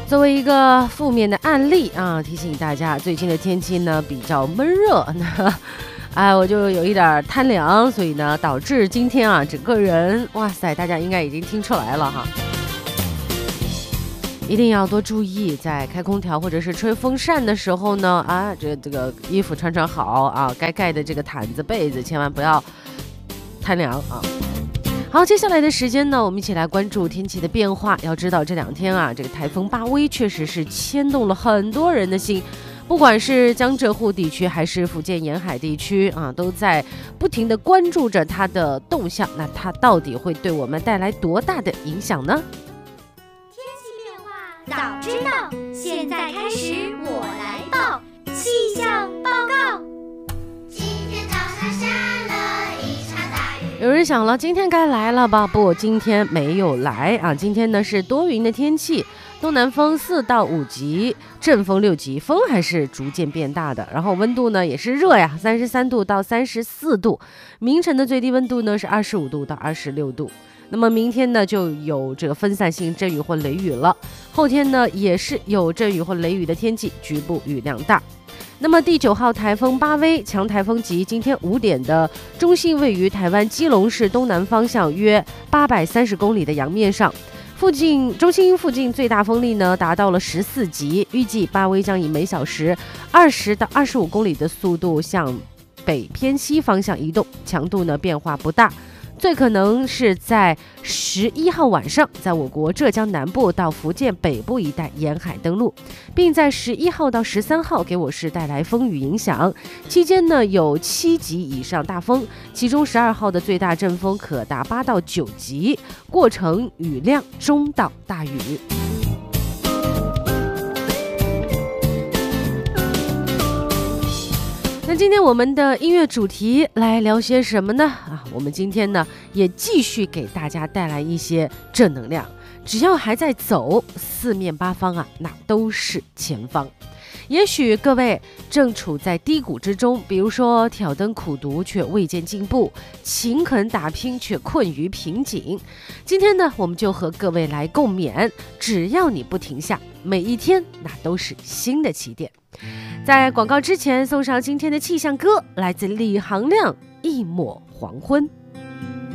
作为一个负面的案例啊，提醒大家，最近的天气呢比较闷热，我就有一点贪凉，所以呢导致今天啊整个人，哇塞，大家应该已经听出来了哈。一定要多注意，在开空调或者是吹风扇的时候呢，这个衣服穿好啊，该盖的这个毯子被子千万不要贪凉啊。好，接下来的时间呢，我们一起来关注天气的变化。要知道这2天啊，这个台风巴威确实是牵动了很多人的心，不管是江浙沪地区还是福建沿海地区啊，都在不停的关注着它的动向。那它到底会对我们带来多大的影响呢？ 天气变化早知道，现在开始我来报气象报告。 有人想了，今天该来了吧？不，今天没有来啊！今天呢是多云的天气，东南风4到5级，阵风6级，风还是逐渐变大的。然后温度呢也是热呀，33度到34度，明晨的最低温度呢是25度到26度。那么明天呢就有这个分散性阵雨或雷雨了，后天呢也是有阵雨或雷雨的天气，局部雨量大。那么第9号台风巴威强台风级，今天5点的中心位于台湾基隆市东南方向约830公里的洋面上，中心附近最大风力呢达到了14级，预计巴威将以每小时20到25公里的速度向北偏西方向移动，强度呢变化不大。最可能是在11号晚上，在我国浙江南部到福建北部一带沿海登陆，并在11号到13号给我市带来风雨影响。期间呢有7级以上大风，其中12号的最大阵风可达8到9级，过程雨量中到大雨。那今天我们的音乐主题来聊些什么呢？我们今天呢也继续给大家带来一些正能量。只要还在走，四面八方啊，那都是前方。也许各位正处在低谷之中，比如说挑灯苦读却未见进步，勤恳打拼却困于瓶颈。今天呢，我们就和各位来共勉，只要你不停下，每一天那都是新的起点。在广告之前送上今天的气象歌，来自李行亮《一抹黄昏》。